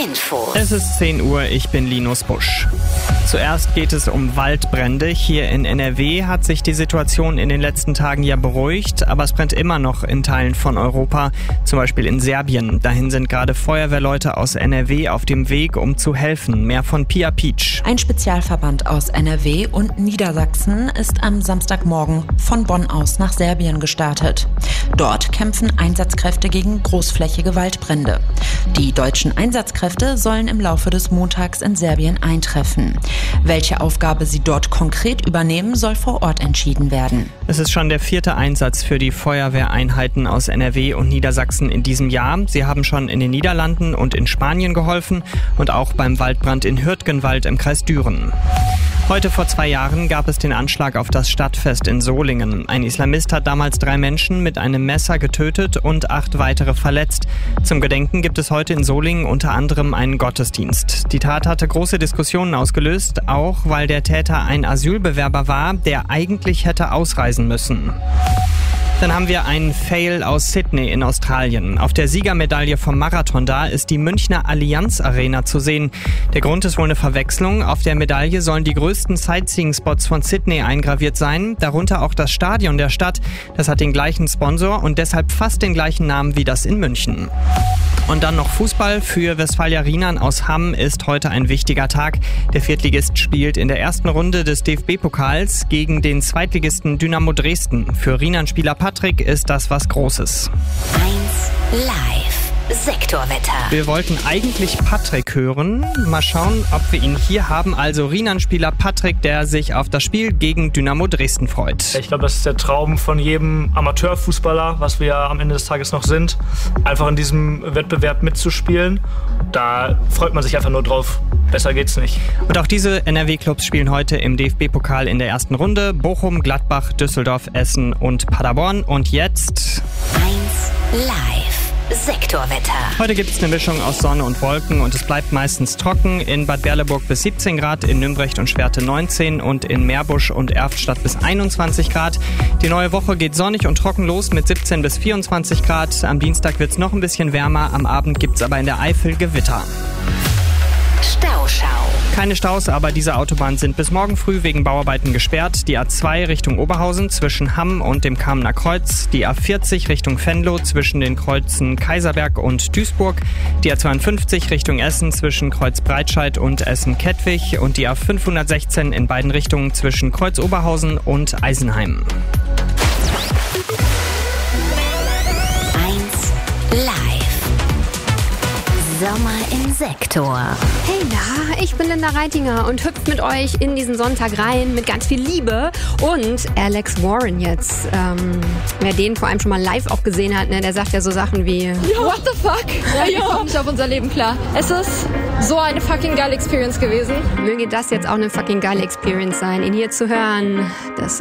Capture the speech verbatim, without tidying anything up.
Infos. Es ist zehn Uhr, ich bin Linus Busch. Zuerst geht es um Waldbrände. Hier in N R W hat sich die Situation in den letzten Tagen ja beruhigt, aber es brennt immer noch in Teilen von Europa, zum Beispiel in Serbien. Dahin sind gerade Feuerwehrleute aus N R W auf dem Weg, um zu helfen. Mehr von Pia Pietsch. Ein Spezialverband aus N R W und Niedersachsen ist am Samstagmorgen von Bonn aus nach Serbien gestartet. Dort kämpfen Einsatzkräfte gegen großflächige Waldbrände. Die deutschen Einsatzkräfte sollen im Laufe des Montags in Serbien eintreffen. Welche Aufgabe sie dort konkret übernehmen, soll vor Ort entschieden werden. Es ist schon der vierte Einsatz für die Feuerwehreinheiten aus N R W und Niedersachsen in diesem Jahr. Sie haben schon in den Niederlanden und in Spanien geholfen und auch beim Waldbrand in Hürtgenwald im Kreis Düren. Heute vor zwei Jahren gab es den Anschlag auf das Stadtfest in Solingen. Ein Islamist hat damals drei Menschen mit einem Messer getötet und acht weitere verletzt. Zum Gedenken gibt es heute in Solingen unter anderem einen Gottesdienst. Die Tat hatte große Diskussionen ausgelöst, auch weil der Täter ein Asylbewerber war, der eigentlich hätte ausreisen müssen. Dann haben wir einen Fail aus Sydney in Australien. Auf der Siegermedaille vom Marathon da ist die Münchner Allianz Arena zu sehen. Der Grund ist wohl eine Verwechslung. Auf der Medaille sollen die größten Sightseeing-Spots von Sydney eingraviert sein, darunter auch das Stadion der Stadt. Das hat den gleichen Sponsor und deshalb fast den gleichen Namen wie das in München. Und dann noch Fußball. Für Westfalia Rienan aus Hamm ist heute ein wichtiger Tag. Der Viertligist spielt in der ersten Runde des D F B-Pokals gegen den Zweitligisten Dynamo Dresden. Für Rienan-Spieler Patrick ist das was Großes. eins live. Sektorwetter. Wir wollten eigentlich Patrick hören. Mal schauen, ob wir ihn hier haben. Also Rienan-Spieler Patrick, der sich auf das Spiel gegen Dynamo Dresden freut. Ich glaube, das ist der Traum von jedem Amateurfußballer, was wir ja am Ende des Tages noch sind, einfach in diesem Wettbewerb mitzuspielen. Da freut man sich einfach nur drauf. Besser geht's nicht. Und auch diese N R W-Clubs spielen heute im D F B-Pokal in der ersten Runde. Bochum, Gladbach, Düsseldorf, Essen und Paderborn. Und jetzt eins live. Sektorwetter. Heute gibt es eine Mischung aus Sonne und Wolken und es bleibt meistens trocken. In Bad Berleburg bis siebzehn Grad, in Nümbrecht und Schwerte neunzehn und in Meerbusch und Erftstadt bis einundzwanzig Grad. Die neue Woche geht sonnig und trocken los mit siebzehn bis vierundzwanzig Grad. Am Dienstag wird es noch ein bisschen wärmer, am Abend gibt es aber in der Eifel Gewitter. Stauschau. Keine Staus, aber diese Autobahnen sind bis morgen früh wegen Bauarbeiten gesperrt. Die A zwei Richtung Oberhausen zwischen Hamm und dem Kamener Kreuz. Die A vierzig Richtung Venlo zwischen den Kreuzen Kaiserberg und Duisburg. Die A zweiundfünfzig Richtung Essen zwischen Kreuz Breitscheid und Essen-Kettwig. Und die A fünfhundertsechzehn in beiden Richtungen zwischen Kreuz Oberhausen und Eisenheim. eins live. Sommer im Sektor. Hey da, ich bin Linda Reitinger und hüpft mit euch in diesen Sonntag rein mit ganz viel Liebe und Alex Warren jetzt. Ähm, wer den vor allem schon mal live auch gesehen hat, ne, der sagt ja so Sachen wie ja. What the fuck? Ja, wir kommen nicht auf unser Leben klar. Es ist so eine fucking geile Experience gewesen. Möge das jetzt auch eine fucking geile Experience sein, ihn hier zu hören. Das